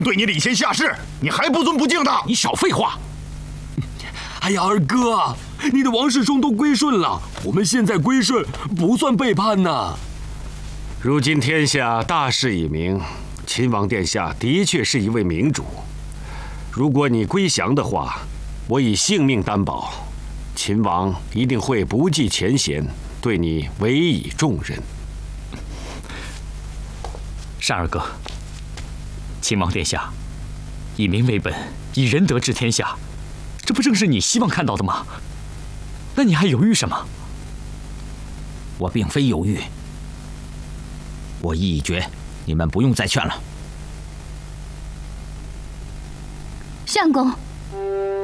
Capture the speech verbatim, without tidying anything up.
对你礼贤下士，你还不尊不敬的？ 你少废话！哎呀，二哥，你的王世充都归顺了，我们现在归顺不算背叛呐。 如今天下大势已明，秦王殿下的确是一位明主。如果你归降的话，我以性命担保，秦王一定会不计前嫌，对你委以重任。 单二哥，秦王殿下以民为本，以仁德治天下，这不正是你希望看到的吗？那你还犹豫什么？ 我并非犹豫，我意已决，你们不用再劝了。 相公。